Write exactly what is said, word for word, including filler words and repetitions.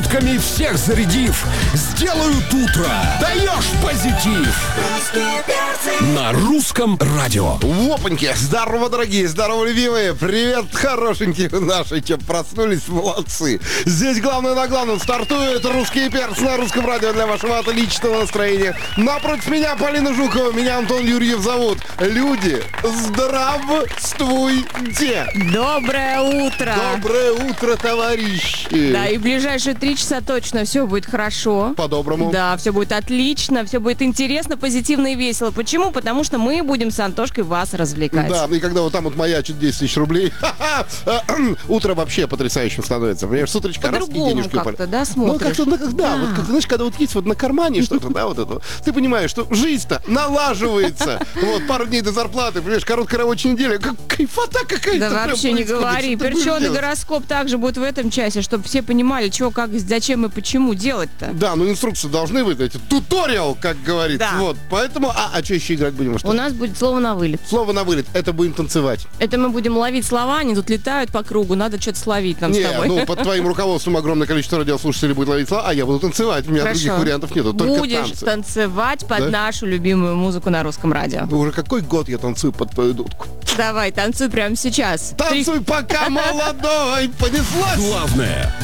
шутками всех зарядив, сделают утро. Даешь позитив на русском радио. Опаньки! Здорово, дорогие, здорово, любимые! Привет, хорошенькие наши, че, проснулись, молодцы! Здесь главное на главном стартует русский перц на русском радио для вашего отличного настроения. Напротив меня Полина Жукова, меня Антон Юрьев зовут. Люди, здравствуйте! Доброе утро! Доброе утро, товарищи! Да, и в ближайшие три часа точно все будет хорошо. По-доброму. Да, все будет отлично, все будет интересно, позитивно и весело. Почему? Потому что мы будем с Антошкой вас развлекать. Да, и когда вот там вот маячит десять тысяч рублей, утро вообще потрясающим становится. Понимаешь, с утречка раз и По-другому денежки упали. как-то, да, Ну, смотришь? как-то, ну, как, да, вот как, знаешь, когда вот есть вот на кармане что-то, да, вот это, ты понимаешь, что жизнь-то налаживается. Вот, пару дней до зарплаты, понимаешь, короткая рабочая неделя, как кайфота какая-то. Да прям вообще не происходит. говори. Что ты будешь Перченый делать? гороскоп также будет в этом часе, чтобы все понимали, что, как, зачем и почему делать-то. Да, ну инструкции должны выдать. Туториал, как говорится. Да. Вот, поэтому, а, а что еще играть будем? Что? У нас будет слово на вылет. Слово на вылет, это будем танцевать. Это мы будем ловить слова, они тут летают по кругу, надо что-то словить нам Не, с тобой. ну, под твоим руководством огромное количество радиослушателей будет ловить слова, а я буду танцевать. У меня Хорошо. других вариантов нету, только Будешь танцы. танцевать под Да? нашу любимую музыку на русском радио. Ну, уже какой год я танцую под твою дудку? Давай, танцуй прямо сейчас. Три- Танцуй, пока молодой, понеслась! Главное